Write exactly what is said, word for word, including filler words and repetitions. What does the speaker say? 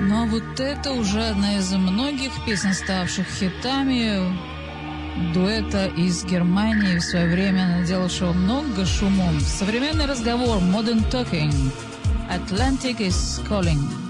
Ну а вот это уже одна из многих песен, ставших хитами, дуэта из Германии, в свое время наделавшего много шумом. Современный разговор, Modern Talking, Atlantic is Calling.